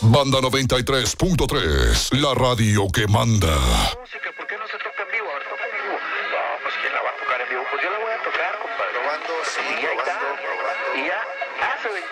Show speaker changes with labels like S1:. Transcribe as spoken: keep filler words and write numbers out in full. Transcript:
S1: Banda noventa y tres punto tres, la radio que manda.
S2: Música, ¿por qué no se toca en vivo? Ahora toca en vivo. No, pues ¿quién la va a tocar en vivo? Pues yo la voy a tocar, compadre.
S3: Probando, sí,
S2: Y ahí está.
S3: probando, probando.
S2: Y ya, hace